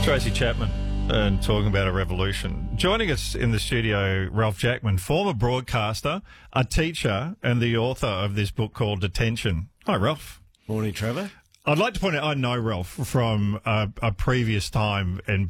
Tracy Chapman and talking about a revolution. Joining us in the studio, Ralph Jackman, former broadcaster, a teacher, and the author of this book called Detention. Hi, Ralph. Morning, Trevor. I'd like to point out I know Ralph from a previous time and